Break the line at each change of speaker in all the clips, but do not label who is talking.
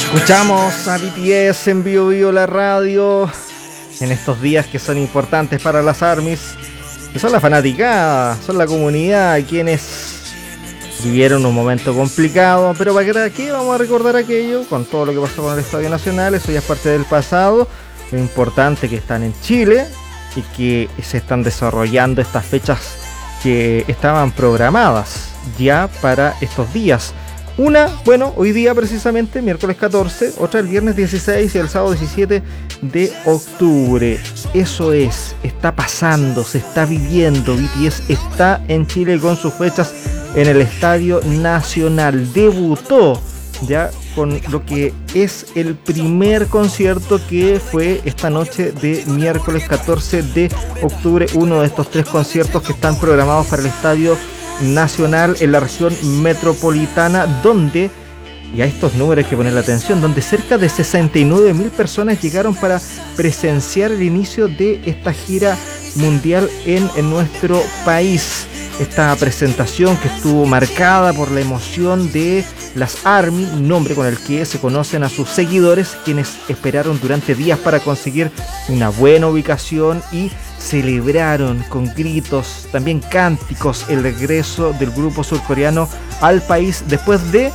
Escuchamos a BTS en Bio Bio la radio en estos días que son importantes para las ARMYs, que son la fanaticada, son la comunidad, quienes vivieron un momento complicado, pero ¿para qué vamos a recordar aquello? Con todo lo que pasó con el Estadio Nacional, eso ya es parte del pasado. Lo importante es que están en Chile y que se están desarrollando estas fechas que estaban programadas ya para estos días. Una, bueno, hoy día precisamente, miércoles 14, otra el viernes 16 y el sábado 17 de octubre. Eso es, está pasando, se está viviendo. BTS está en Chile con sus fechas en el Estadio Nacional. Debutó ya con lo que es el primer concierto, que fue esta noche de miércoles 14 de octubre. Uno de estos 3 conciertos que están programados para el Estadio Nacional en la región metropolitana, donde, y a estos números hay que poner la atención, donde cerca de 69.000 personas llegaron para presenciar el inicio de esta gira mundial en nuestro país. Esta presentación que estuvo marcada por la emoción de las ARMY, nombre con el que se conocen a sus seguidores, quienes esperaron durante días para conseguir una buena ubicación y celebraron con gritos, también cánticos, el regreso del grupo surcoreano al país después de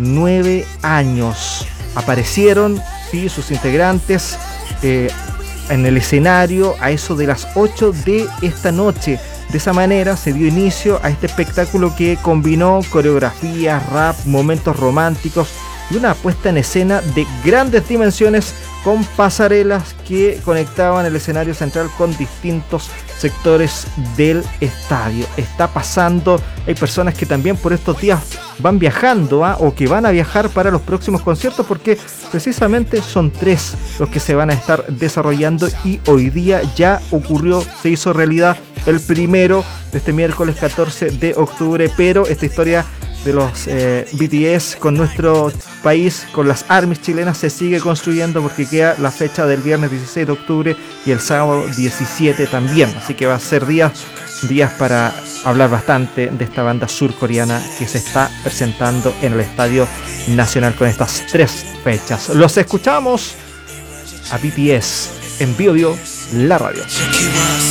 9 años. Aparecieron, sí, sus integrantes en el escenario a eso de las 8 de esta noche. De esa manera se dio inicio a este espectáculo que combinó coreografía, rap, momentos románticos y una puesta en escena de grandes dimensiones, con pasarelas que conectaban el escenario central con distintos sectores del estadio. Está pasando, hay personas que también por estos días van viajando o que van a viajar para los próximos conciertos, porque precisamente son 3 los que se van a estar desarrollando y hoy día ya ocurrió, se hizo realidad el primero de este miércoles 14 de octubre, pero esta historia de los BTS con nuestro país, con las ARMYs chilenas, se sigue construyendo, porque queda la fecha del viernes 16 de octubre y el sábado 17 también, así que va a ser días para hablar bastante de esta banda surcoreana que se está presentando en el Estadio Nacional con estas 3 fechas. Los escuchamos a BTS en Bio Bio la radio.